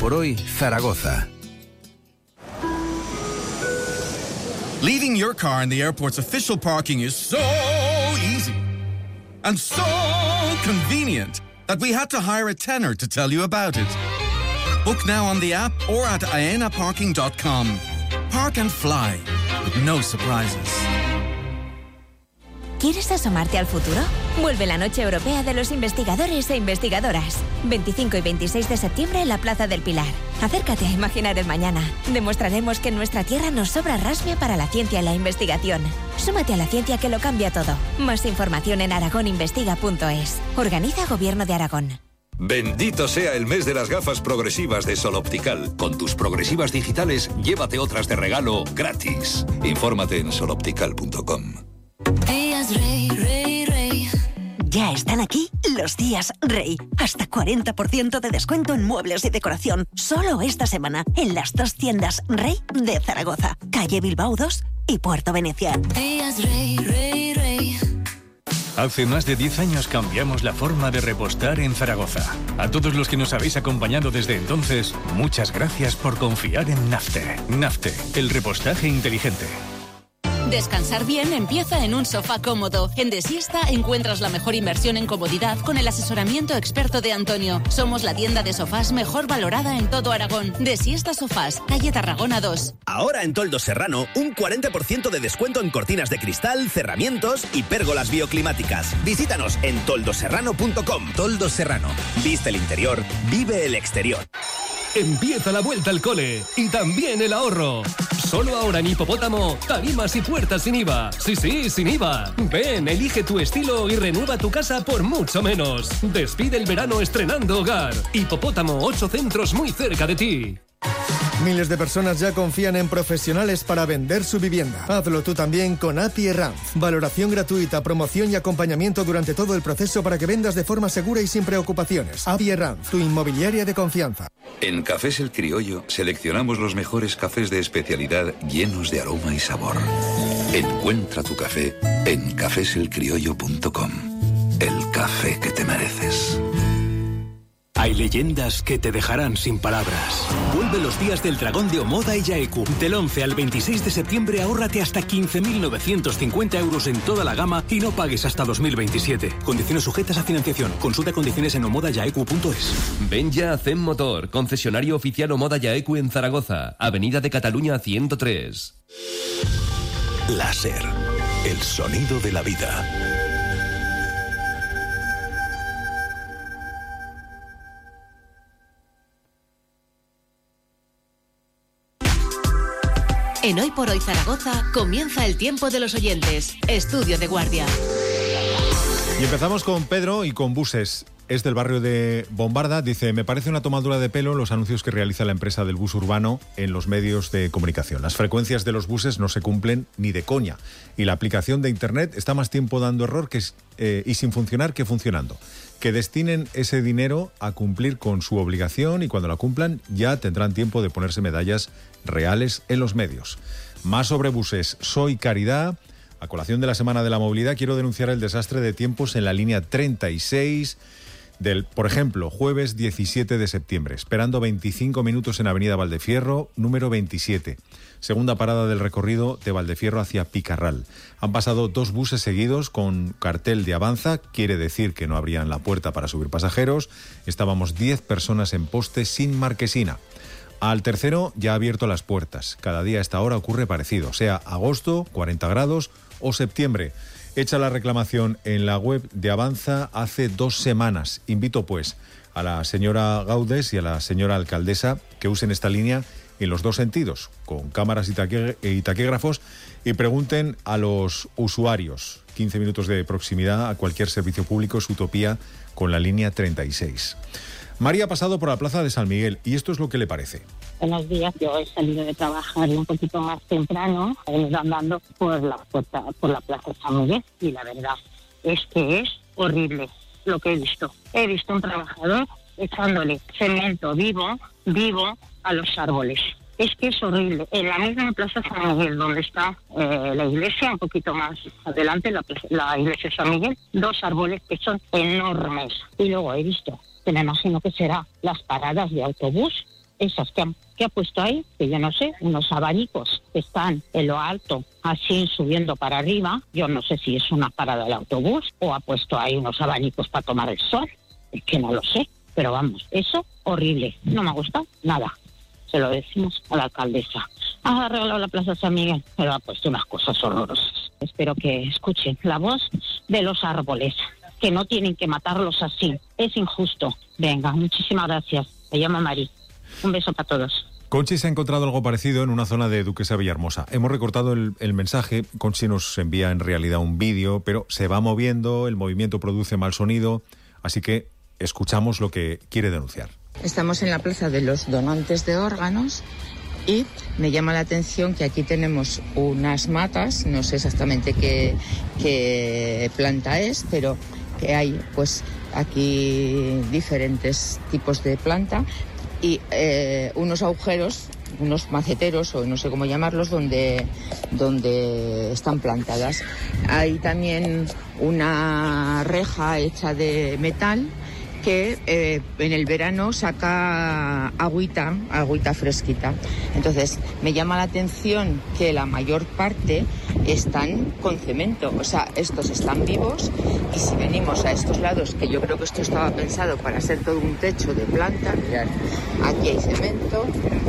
por hoy, Zaragoza. Leaving your car in the airport's official parking is so easy and so convenient that we had to hire a tenor to tell you about it. Book now on the app or at aenaparking.com. Park and fly with no surprises. ¿Quieres asomarte al futuro? Vuelve la Noche Europea de los Investigadores e Investigadoras. 25 y 26 de septiembre en la Plaza del Pilar. Acércate a imaginar el mañana. Demostraremos que en nuestra tierra nos sobra rasmia para la ciencia y la investigación. Súmate a la ciencia que lo cambia todo. Más información en aragoninvestiga.es. Organiza Gobierno de Aragón. Bendito sea el mes de las gafas progresivas de Sol Optical. Con tus progresivas digitales, llévate otras de regalo gratis. Infórmate en soloptical.com. Días Rey, Rey, Rey. Ya están aquí los días Rey. Hasta 40% de descuento en muebles y decoración. Solo esta semana en las 2 tiendas Rey de Zaragoza, calle Bilbao 2 y Puerto Venecia. Días Rey, Rey, Rey. Hace más de 10 años cambiamos la forma de repostar en Zaragoza. A todos los que nos habéis acompañado desde entonces, muchas gracias por confiar en Nafte. Nafte, el repostaje inteligente. Descansar bien empieza en un sofá cómodo. En De Siesta encuentras la mejor inversión en comodidad con el asesoramiento experto de Antonio. Somos la tienda de sofás mejor valorada en todo Aragón. De Siesta Sofás, calle Tarragona 2. Ahora en Toldos Serrano, un 40% de descuento en cortinas de cristal, cerramientos y pérgolas bioclimáticas. Visítanos en toldoserrano.com. Toldos Serrano. Viste el interior, vive el exterior. Empieza la vuelta al cole y también el ahorro. Solo ahora en Hipopótamo, tarimas y puertas sin IVA. Sí, sin IVA. Ven, elige tu estilo y renueva tu casa por mucho menos. Despide el verano estrenando hogar. Hipopótamo, 8 centros muy cerca de ti. Miles de personas ya confían en profesionales para vender su vivienda. Hazlo tú también con API Herranz. Valoración gratuita, promoción y acompañamiento durante todo el proceso para que vendas de forma segura y sin preocupaciones. API Herranz, tu inmobiliaria de confianza. En Cafés El Criollo seleccionamos los mejores cafés de especialidad llenos de aroma y sabor. Encuentra tu café en cafeselcriollo.com. El café que te mereces. Hay leyendas que te dejarán sin palabras. Vuelve los días del dragón de Omoda y Yaeku. Del 11 al 26 de septiembre ahórrate hasta 15.950 euros en toda la gama y no pagues hasta 2027. Condiciones sujetas a financiación. Consulta condiciones en omodayaeku.es. Ven ya a Zen Motor, concesionario oficial Omoda Yaeku en Zaragoza, Avenida de Cataluña 103. Láser, el sonido de la vida. En Hoy por Hoy Zaragoza comienza el tiempo de los oyentes. Estudio de guardia. Y empezamos con Pedro y con buses. Es del barrio de Bombarda. Dice, me parece una tomadura de pelo los anuncios que realiza la empresa del bus urbano en los medios de comunicación. Las frecuencias de los buses no se cumplen ni de coña. Y la aplicación de Internet está más tiempo dando error y sin funcionar que funcionando. Que destinen ese dinero a cumplir con su obligación y cuando la cumplan ya tendrán tiempo de ponerse medallas reales en los medios. Más sobre buses. Soy Caridad. A colación de la Semana de la Movilidad quiero denunciar el desastre de tiempos en la línea 36 del, por ejemplo, jueves 17 de septiembre, esperando 25 minutos en Avenida Valdefierro, número 27. Segunda parada del recorrido de Valdefierro hacia Picarral. Han pasado 2 buses seguidos con cartel de avanza, quiere decir que no abrían la puerta para subir pasajeros. Estábamos 10 personas en poste sin marquesina. Al tercero ya ha abierto las puertas. Cada día a esta hora ocurre parecido, sea agosto, 40 grados o septiembre. Hecha la reclamación en la web de Avanza hace 2 semanas. Invito pues a la señora Gaudes y a la señora alcaldesa que usen esta línea en los 2 sentidos, con cámaras y taquígrafos, y pregunten a los usuarios. 15 minutos de proximidad a cualquier servicio público es utopía con la línea 36. María ha pasado por la plaza de San Miguel y esto es lo que le parece. Buenos días, yo he salido de trabajar un poquito más temprano, he ido andando por la plaza de San Miguel y la verdad es que es horrible lo que he visto. He visto un trabajador echándole cemento vivo a los árboles. Es que es horrible. En la misma plaza San Miguel, donde está la iglesia, un poquito más adelante, la iglesia San Miguel, 2 árboles que son enormes. Y luego he visto, que me imagino que será las paradas de autobús, esas que ha puesto ahí, que yo no sé, unos abanicos que están en lo alto, así subiendo para arriba. Yo no sé si es una parada del autobús o ha puesto ahí unos abanicos para tomar el sol. Es que no lo sé, pero vamos, eso horrible. No me ha gustado nada. Se lo decimos a la alcaldesa. Ha arreglado la Plaza San Miguel, pero ha puesto unas cosas horrorosas. Espero que escuchen la voz de los árboles, que no tienen que matarlos así. Es injusto. Venga, muchísimas gracias. Me llamo Mari. Un beso para todos. Conchi se ha encontrado algo parecido en una zona de Duquesa Villahermosa. Hemos recortado el mensaje. Conchi nos envía en realidad un vídeo, pero se va moviendo, el movimiento produce mal sonido, así que escuchamos lo que quiere denunciar. Estamos en la plaza de los donantes de órganos y me llama la atención que aquí tenemos unas matas, no sé exactamente qué planta es, pero que hay pues aquí diferentes tipos de planta y unos agujeros, unos maceteros o no sé cómo llamarlos, donde están plantadas. Hay también una reja hecha de metal que en el verano saca agüita fresquita. Entonces, me llama la atención que la mayor parte están con cemento. O sea, estos están vivos y si venimos a estos lados, que yo creo que esto estaba pensado para ser todo un techo de planta, mirad, aquí hay cemento,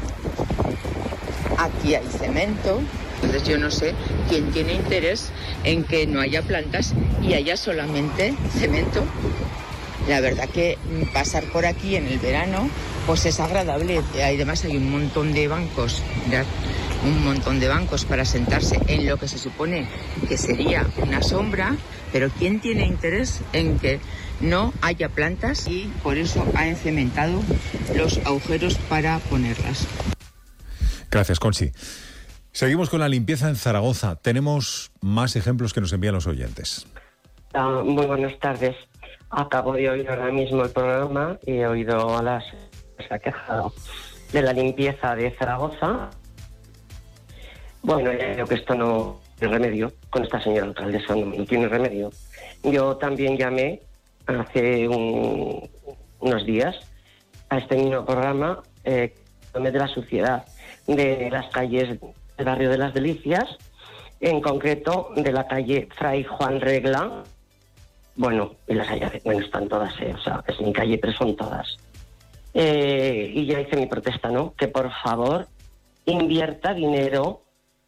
aquí hay cemento. Entonces yo no sé quién tiene interés en que no haya plantas y haya solamente cemento. La verdad que pasar por aquí en el verano pues es agradable. Además hay un montón de bancos, mirad, un montón de bancos para sentarse en lo que se supone que sería una sombra, pero ¿quién tiene interés en que no haya plantas? Y por eso ha encementado los agujeros para ponerlas. Gracias, Conchi. Seguimos con la limpieza en Zaragoza. Tenemos más ejemplos que nos envían los oyentes. Muy buenas tardes. Acabo de oír ahora mismo el programa y he oído a las que se ha quejado de la limpieza de Zaragoza. Bueno, ya creo que esto no tiene remedio. Con esta señora alcaldesa no tiene remedio. Yo también llamé hace unos días a este mismo programa de la suciedad de las calles del barrio de Las Delicias, en concreto de la calle Fray Juan Regla. Bueno, y las hay, bueno, están todas, o sea, es mi calle, pero son todas. Y ya hice mi protesta, ¿no? Que por favor invierta dinero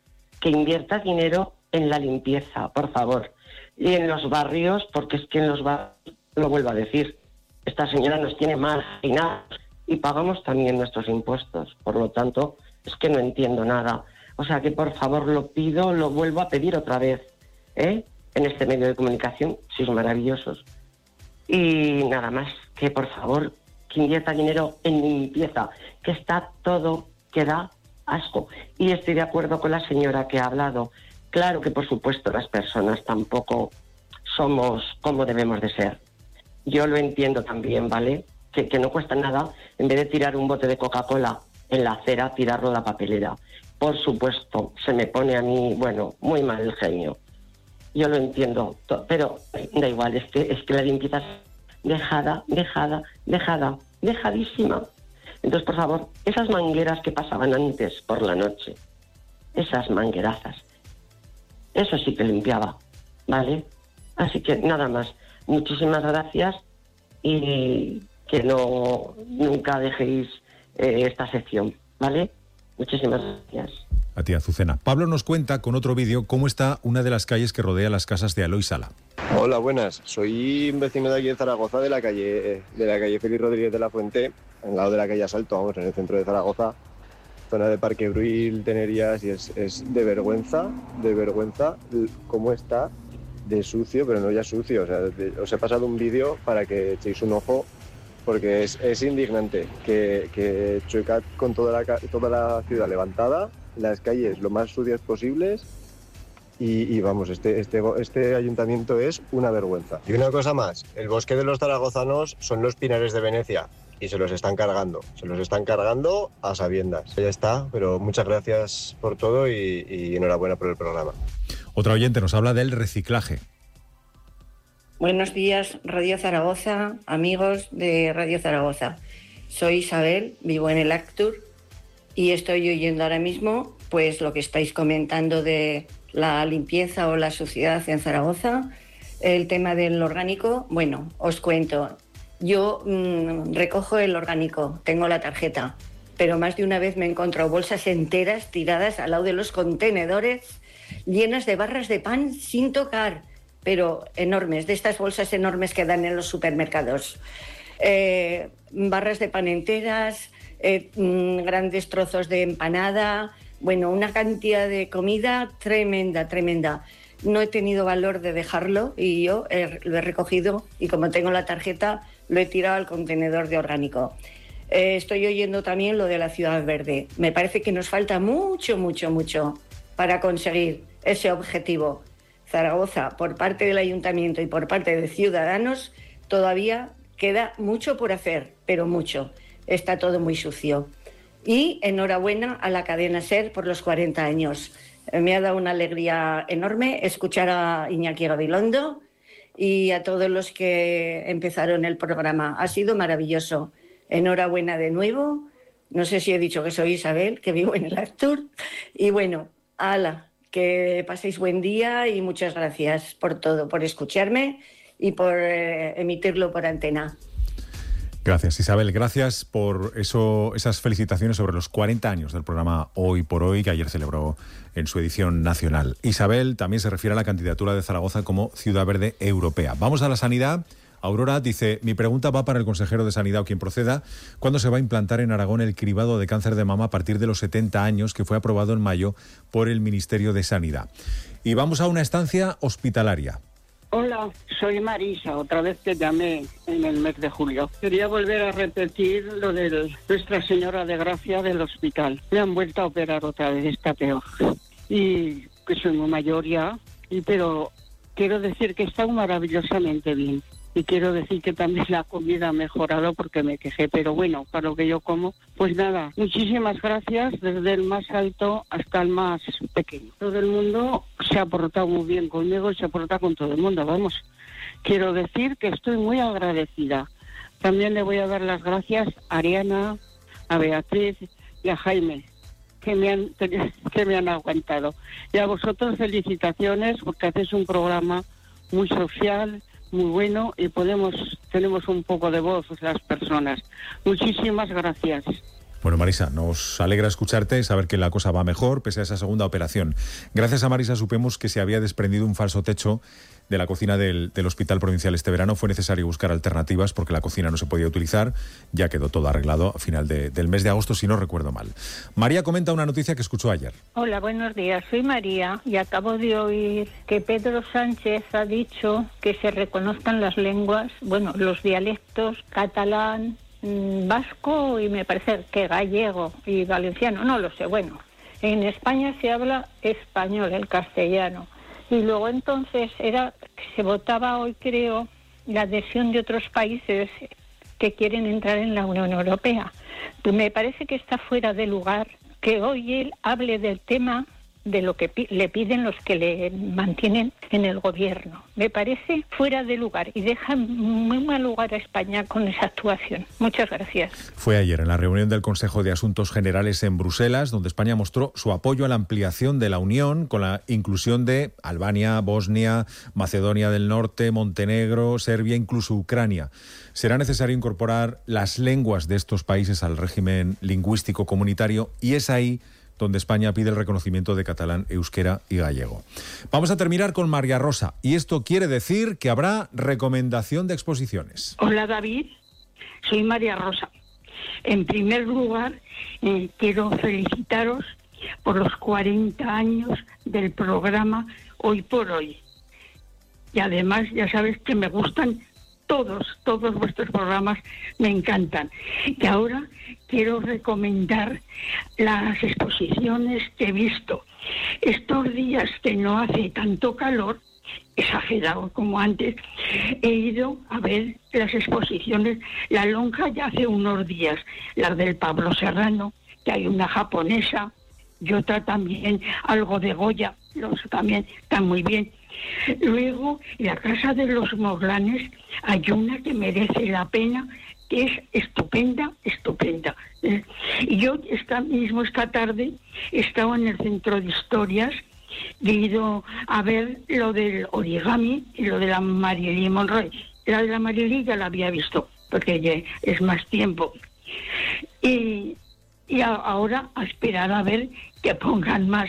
en la limpieza, por favor. Y en los barrios, porque es que en los barrios, lo vuelvo a decir, esta señora nos tiene marginados y pagamos también nuestros impuestos. Por lo tanto, es que no entiendo nada. O sea, que por favor lo pido, lo vuelvo a pedir otra vez, en este medio de comunicación, sois maravillosos. Y nada más, que por favor, que invierta dinero en limpieza, que está todo, que da asco. Y estoy de acuerdo con la señora que ha hablado. Claro que, por supuesto, las personas tampoco somos como debemos de ser. Yo lo entiendo también, ¿vale? Que no cuesta nada, en vez de tirar un bote de Coca-Cola en la acera, tirarlo a la papelera. Por supuesto, se me pone a mí, bueno, muy mal el genio. Yo lo entiendo, pero da igual, es que la limpieza es dejadísima. Entonces, por favor, esas mangueras que pasaban antes por la noche, esas manguerazas, eso sí que limpiaba, ¿vale? Así que nada más, muchísimas gracias y que nunca dejéis esta sección, ¿vale? Muchísimas gracias. A ti, Azucena. Pablo nos cuenta con otro vídeo cómo está una de las calles que rodea las casas de Aloy Sala. Hola, buenas. Soy un vecino de aquí de Zaragoza, de la calle Félix Rodríguez de la Fuente, al lado de la calle Asalto, vamos, en el centro de Zaragoza, zona de Parque Bruil, Tenerías, y es de vergüenza cómo está de sucio, pero no ya sucio. O sea, os he pasado un vídeo para que echéis un ojo, porque es indignante que Chuecat, con toda la ciudad levantada, las calles lo más sucias posibles y vamos, este ayuntamiento es una vergüenza. Y una cosa más, el bosque de los zaragozanos son los pinares de Venecia y se los están cargando a sabiendas. Ya está, pero muchas gracias por todo y enhorabuena por el programa. Otra oyente nos habla del reciclaje. Buenos días, Radio Zaragoza, amigos de Radio Zaragoza. soy Isabel, vivo en el Actur y estoy oyendo ahora mismo pues lo que estáis comentando de la limpieza o la suciedad en Zaragoza, el tema del orgánico. Bueno, os cuento, yo recojo el orgánico, tengo la tarjeta, pero más de una vez me he encontrado bolsas enteras tiradas al lado de los contenedores llenas de barras de pan sin tocar, pero enormes, de estas bolsas enormes que dan en los supermercados. Barras de pan enteras, grandes trozos de empanada, bueno, una cantidad de comida tremenda, tremenda. No he tenido valor de dejarlo y yo lo he recogido y como tengo la tarjeta lo he tirado al contenedor de orgánico. Estoy oyendo también lo de la ciudad verde. Me parece que nos falta mucho, mucho, mucho para conseguir ese objetivo. Zaragoza, por parte del Ayuntamiento y por parte de Ciudadanos, todavía queda mucho por hacer, pero mucho. Está todo muy sucio. Y enhorabuena a la cadena SER por los 40 años. Me ha dado una alegría enorme escuchar a Iñaki Gabilondo y a todos los que empezaron el programa. Ha sido maravilloso. Enhorabuena de nuevo. No sé si he dicho que soy Isabel, que vivo en el Actur. Y bueno, ala, que paséis buen día y muchas gracias por todo, por escucharme y por emitirlo por antena. Gracias, Isabel. Gracias por esas felicitaciones sobre los 40 años del programa Hoy por Hoy, que ayer celebró en su edición nacional. Isabel también se refiere a la candidatura de Zaragoza como Ciudad Verde Europea. Vamos a la sanidad. Aurora dice, mi pregunta va para el consejero de Sanidad o quien proceda. ¿Cuándo se va a implantar en Aragón el cribado de cáncer de mama a partir de los 70 años que fue aprobado en mayo por el Ministerio de Sanidad? Y vamos a una estancia hospitalaria. Hola, soy Marisa, otra vez que llamé en el mes de julio. Quería volver a repetir lo de Nuestra Señora de Gracia del hospital. Me han vuelto a operar otra vez, está peor. Y que soy muy mayor ya, pero quiero decir que está maravillosamente bien. Y quiero decir que también la comida ha mejorado porque me quejé, pero bueno, para lo que yo como, pues nada, muchísimas gracias desde el más alto hasta el más pequeño. Todo el mundo se ha portado muy bien conmigo y se ha portado con todo el mundo, vamos. Quiero decir que estoy muy agradecida. También le voy a dar las gracias a Ariana, a Beatriz y a Jaime, que me han aguantado. Y a vosotros felicitaciones porque hacéis un programa muy social, muy bueno y tenemos un poco de voz las personas. Muchísimas gracias. Bueno, Marisa, nos alegra escucharte, saber que la cosa va mejor pese a esa segunda operación. Gracias a Marisa supimos que se había desprendido un falso techo de la cocina del Hospital Provincial este verano. Fue necesario buscar alternativas porque la cocina no se podía utilizar. Ya quedó todo arreglado a final del mes de agosto, si no recuerdo mal. María comenta una noticia que escuchó ayer. Hola, buenos días. Soy María y acabo de oír que Pedro Sánchez ha dicho que se reconozcan las lenguas, bueno, los dialectos catalán, vasco y me parece que gallego y valenciano, no lo sé. Bueno, en España se habla español, el castellano. Y luego entonces se votaba hoy, creo, la adhesión de otros países que quieren entrar en la Unión Europea. Pues me parece que está fuera de lugar que hoy él hable del tema de lo que le piden los que le mantienen en el gobierno. Me parece fuera de lugar y deja muy mal lugar a España con esa actuación. Muchas gracias. Fue ayer en la reunión del Consejo de Asuntos Generales en Bruselas, donde España mostró su apoyo a la ampliación de la Unión con la inclusión de Albania, Bosnia, Macedonia del Norte, Montenegro, Serbia, incluso Ucrania. Será necesario incorporar las lenguas de estos países al régimen lingüístico comunitario y es ahí donde España pide el reconocimiento de catalán, euskera y gallego. Vamos a terminar con María Rosa, y esto quiere decir que habrá recomendación de exposiciones. Hola David, soy María Rosa. En primer lugar, quiero felicitaros por los 40 años del programa Hoy por Hoy. Y además, ya sabes que me gustan todos vuestros programas, me encantan. Y ahora quiero recomendar las exposiciones que he visto. Estos días que no hace tanto calor, exagerado como antes, he ido a ver las exposiciones. La Lonja ya hace unos días, la del Pablo Serrano, que hay una japonesa, y otra también, algo de Goya, los también están muy bien. Luego, en la Casa de los Morlanes hay una que merece la pena, que es estupenda. Y yo esta tarde he estado en el Centro de Historias, he ido a ver lo del origami y lo de la Marilyn Monroe. La de la Marilyn ya la había visto, porque ya es más tiempo. Y ahora a esperar a ver que pongan más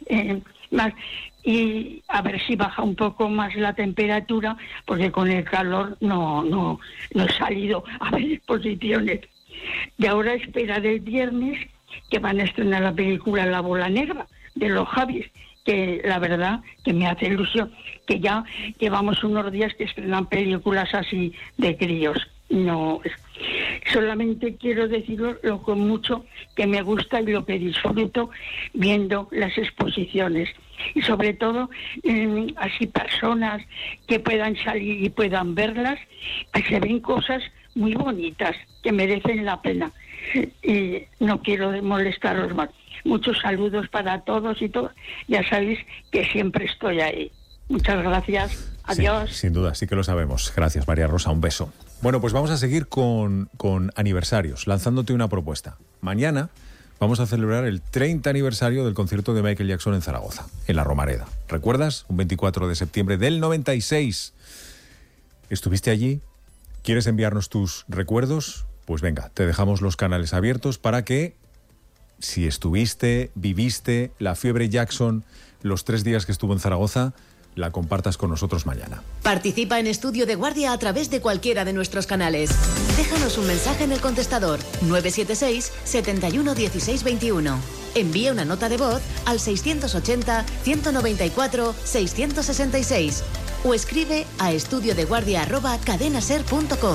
y a ver si baja un poco más la temperatura, porque con el calor no he salido a ver exposiciones. Y ahora esperar el viernes, que van a estrenar la película La Bola Negra de los Javis, que la verdad que me hace ilusión, que ya llevamos unos días que estrenan películas así de críos. No, solamente quiero decirlo lo con mucho que me gusta y lo que disfruto viendo las exposiciones, y sobre todo así personas que puedan salir y puedan verlas, se ven cosas muy bonitas que merecen la pena, y no quiero molestaros más. Muchos saludos para todos y todas, ya sabéis que siempre estoy ahí. Muchas gracias, adiós. Sí, sin duda, sí que lo sabemos. Gracias, María Rosa, un beso. Bueno, pues vamos a seguir con aniversarios, lanzándote una propuesta. Mañana vamos a celebrar el 30 aniversario del concierto de Michael Jackson en Zaragoza, en la Romareda. ¿Recuerdas? Un 24 de septiembre del 96. ¿Estuviste allí? ¿Quieres enviarnos tus recuerdos? Pues venga, te dejamos los canales abiertos para que, si estuviste, viviste la fiebre Jackson los 3 días que estuvo en Zaragoza, la compartas con nosotros mañana. Participa en Estudio de Guardia a través de cualquiera de nuestros canales. Déjanos un mensaje en el contestador 976 71 16 21. Envía una nota de voz al 680 194 666 o escribe a estudiodeguardia@cadenaser.com.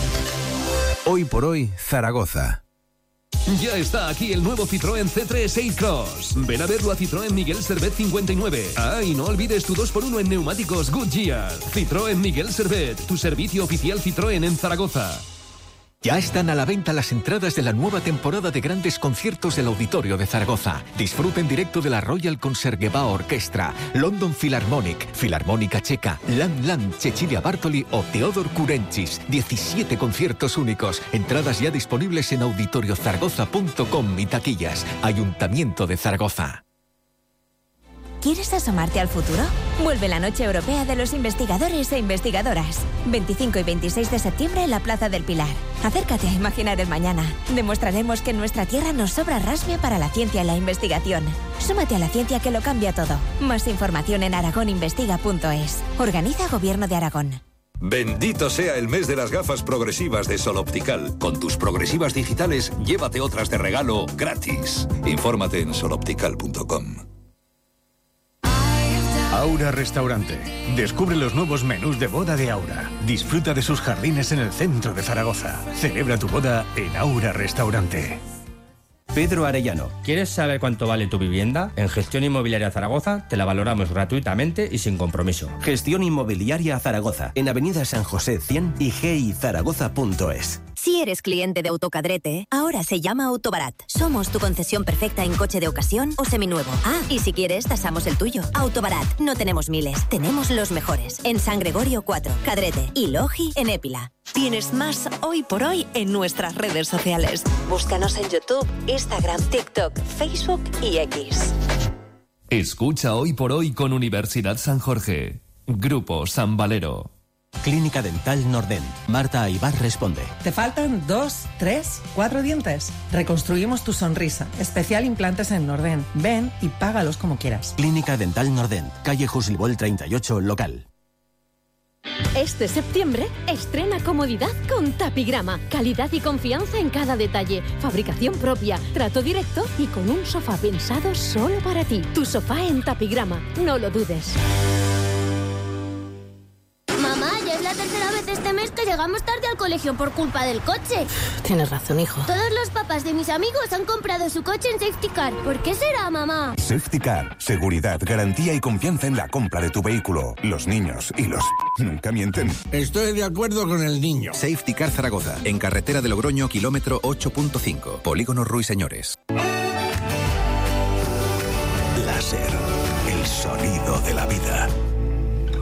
Hoy por hoy, Zaragoza. Ya está aquí el nuevo Citroën C3 A-Cross. Ven a verlo a Citroën Miguel Servet 59. Ah, y no olvides tu 2x1 en neumáticos Goodyear. Citroën Miguel Servet, tu servicio oficial Citroën en Zaragoza. Ya están a la venta las entradas de la nueva temporada de grandes conciertos del Auditorio de Zaragoza. Disfruta en directo de la Royal Concertgebouw Orchestra, London Philharmonic, Filarmónica Checa, Lan, Cecilia Bartoli o Teodor Kurenchis. 17 conciertos únicos. Entradas ya disponibles en auditoriozaragoza.com y taquillas. Ayuntamiento de Zaragoza. ¿Quieres asomarte al futuro? Vuelve la Noche Europea de los Investigadores e Investigadoras. 25 y 26 de septiembre en la Plaza del Pilar. Acércate a imaginar el mañana. Demostraremos que en nuestra tierra nos sobra rasmia para la ciencia y la investigación. Súmate a la ciencia que lo cambia todo. Más información en aragoninvestiga.es. Organiza Gobierno de Aragón. Bendito sea el mes de las gafas progresivas de Sol Optical. Con tus progresivas digitales, llévate otras de regalo gratis. Infórmate en soloptical.com. Aura Restaurante. Descubre los nuevos menús de boda de Aura. Disfruta de sus jardines en el centro de Zaragoza. Celebra tu boda en Aura Restaurante. Pedro Arellano. ¿Quieres saber cuánto vale tu vivienda? En Gestión Inmobiliaria Zaragoza te la valoramos gratuitamente y sin compromiso. Gestión Inmobiliaria Zaragoza, en Avenida San José 100 y gizaragoza.es. Si eres cliente de Autocadrete, ahora se llama Autobarat. Somos tu concesión perfecta en coche de ocasión o seminuevo. Ah, y si quieres, tasamos el tuyo. Autobarat, no tenemos miles, tenemos los mejores. En San Gregorio 4, Cadrete y Logi en Épila. Tienes más Hoy por Hoy en nuestras redes sociales. Búscanos en YouTube, Instagram, TikTok, Facebook y X. Escucha Hoy por Hoy con Universidad San Jorge. Grupo San Valero. Clínica Dental Nordent. Marta Aybar responde. ¿Te faltan 2, 3, 4 dientes? Reconstruimos tu sonrisa. Especial implantes en Nordent. Ven y págalos como quieras. Clínica Dental Nordent. Calle Jusilbol 38, local. Este septiembre, estrena comodidad con Tapigrama. Calidad y confianza en cada detalle. Fabricación propia, trato directo y con un sofá pensado solo para ti. Tu sofá en Tapigrama. No lo dudes. Mamá, ya es la tercera vez este mes que llegamos tarde al colegio por culpa del coche. Tienes razón, hijo. Todos los papás de mis amigos han comprado su coche en Safety Car. ¿Por qué será, mamá? Safety Car. Seguridad, garantía y confianza en la compra de tu vehículo. Los niños y los... nunca mienten. Estoy de acuerdo con el niño. Safety Car Zaragoza. En carretera de Logroño, kilómetro 8.5. Polígono Ruiseñores. Láser. El sonido de la vida.